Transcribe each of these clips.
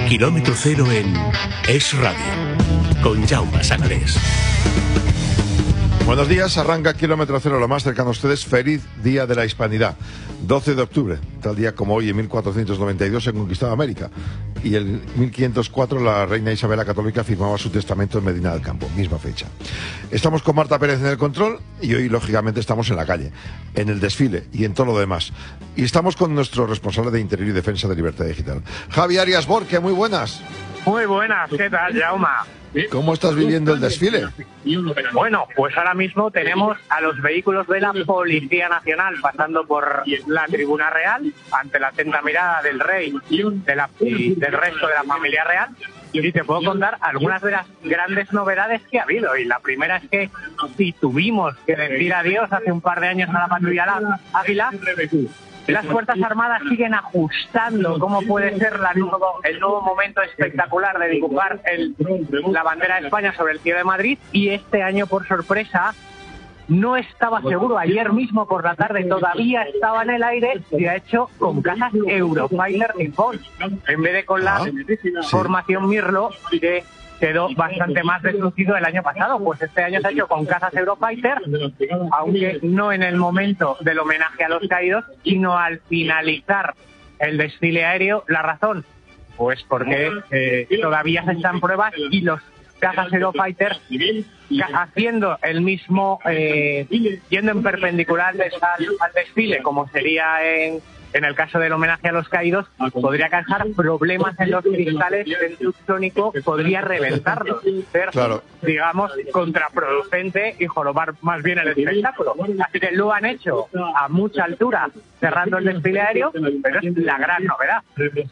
Kilómetro Cero en Es Radio, con Jaume Sanarés. Buenos días, arranca Kilómetro Cero, lo más cercano a ustedes. Feliz Día de la Hispanidad. 12 de octubre, tal día como hoy, en 1492 se conquistaba América. Y en 1504 la reina Isabel la Católica firmaba su testamento en Medina del Campo, misma fecha. Estamos con Marta Pérez en el control y hoy, lógicamente, estamos en la calle, en el desfile y en todo lo demás. Y estamos con nuestro responsable de Interior y Defensa de Libertad Digital, Javi Arias Borque. Muy buenas. Muy buenas, ¿qué tal, Jaume? ¿Cómo estás viviendo el desfile? Bueno, pues ahora mismo tenemos a los vehículos de la Policía Nacional pasando por la Tribuna Real ante la atenta mirada del rey y del resto de la familia real. Y te puedo contar algunas de las grandes novedades que ha habido. Y la primera es que si tuvimos que decir adiós hace un par de años a la patrulla Águila, las Fuerzas Armadas siguen ajustando cómo puede ser el nuevo momento espectacular de dibujar la bandera de España sobre el cielo de Madrid, y este año, por sorpresa, no estaba seguro. Ayer mismo por la tarde todavía estaba en el aire, se ha hecho con cazas Eurofighter Nippon, en vez de con la formación Mirlo, que quedó bastante más deslucido el año pasado. Pues este año se ha hecho con cazas Eurofighter, aunque no en el momento del homenaje a los caídos, sino al finalizar el desfile aéreo. ¿La razón? Pues porque todavía se están pruebas y los cazas Eurofighter haciendo el mismo, yendo en perpendicular al desfile, como sería en el caso del homenaje a los caídos, podría causar problemas en los cristales del subsónico, podría reventarlos, ser, digamos, contraproducente y jorobar más bien el espectáculo. Así que lo han hecho a mucha altura, cerrando el desfile aéreo, pero es la gran novedad.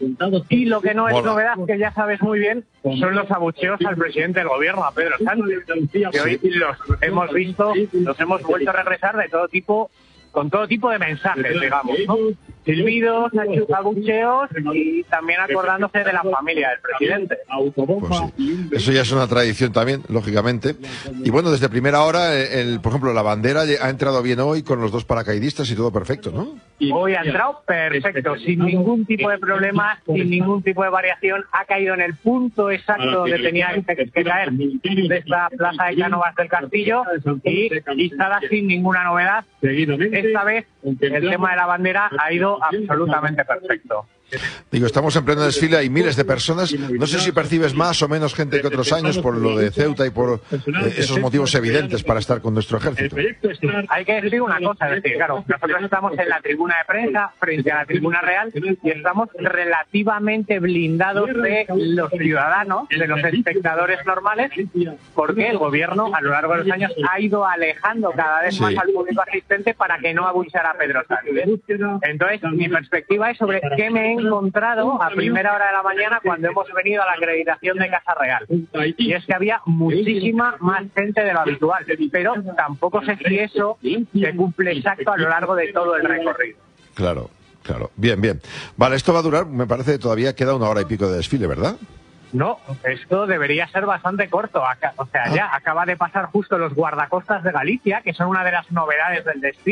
Y lo que no es novedad, que ya sabes muy bien, son los abucheos al presidente del gobierno, a Pedro Sánchez, que hoy los hemos visto, los hemos vuelto a regresar de todo tipo, con todo tipo de mensajes, digamos, ¿no? Silbidos, abucheos y también acordándose de la familia del presidente. Pues sí. Eso ya es una tradición también, lógicamente. Y bueno, desde primera hora, por ejemplo, la bandera ha entrado bien hoy con los dos paracaidistas y todo perfecto, ¿no? Hoy ha entrado perfecto, sin ningún tipo de problema, sin ningún tipo de variación. Ha caído en el punto exacto donde tenía que caer, de esta plaza de Cánovas del Castillo, y izada sin ninguna novedad. Esta vez el tema de la bandera ha ido absolutamente perfecto. Digo, estamos en pleno desfile, hay miles de personas. No sé si percibes más o menos gente que otros años por lo de Ceuta y por esos motivos evidentes para estar con nuestro ejército. Hay que decir una cosa, es decir, claro, nosotros estamos en la tribuna de prensa frente a la Tribuna Real y estamos relativamente blindados de los ciudadanos, de los espectadores normales, porque el gobierno a lo largo de los años ha ido alejando cada vez más al público asistente para que no abuchara a Pedro Sánchez. Entonces, mi perspectiva es sobre qué me he encontrado a primera hora de la mañana cuando hemos venido a la acreditación de Casa Real. Y es que había muchísima más gente de lo habitual, pero tampoco sé si eso se cumple exacto a lo largo de todo el recorrido. Claro. Bien. Vale, esto va a durar, me parece, todavía queda 1 hora y pico de desfile, ¿verdad? No, esto debería ser bastante corto. O sea, ya acaba de pasar justo los guardacostas de Galicia, que son una de las novedades del desfile.